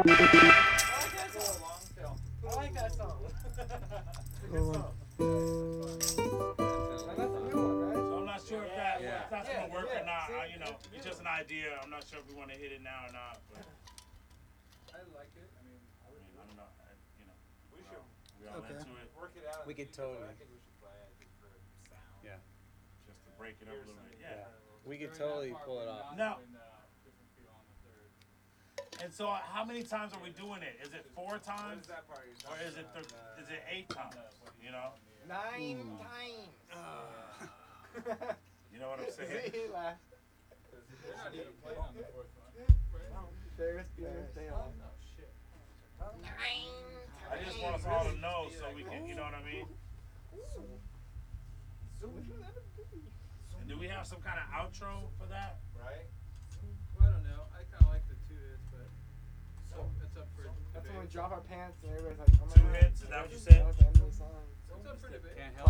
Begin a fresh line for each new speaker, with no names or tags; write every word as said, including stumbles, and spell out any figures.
that song. I like that song.
Good song. That's a new one, right?
So I'm not sure if that
Yeah.
if that's
Yeah,
gonna work
yeah,
or not.
see,
I, you know,
it's
it's
new.
just an idea. I'm not sure if we want to hit it now or not. But
I like it. I mean,
I mean, I don't know. I, you know,
we
we're
should
all, we all
Okay.
into it
work it out.
We
in the
could
future, but
totally.
I think we should play it just for sound.
Yeah.
just to break it up a little bit. Yeah.
We could totally pull it off.
Now, and so how many times are we doing it? Is it four
What
times
is that part you're
or
talking
is it
about?
th- is it eight times? You know,
Nine
Hmm.
times.
you know what I'm saying?
He laughed.
They're not even playing on the fourth one.
There's Peter. They are.
No shit.
I just want us all to know so we can, you know what I mean? And do we have some kind of outro for that?
Right? Well, I don't know. I kind of like the two hits, but so it's up for
That's when we
debate.
drop our pants and everybody's like, oh my
Two
God.
hits? Is that what you said?
That was the end of the song.
It's up for debate.
Can't
Or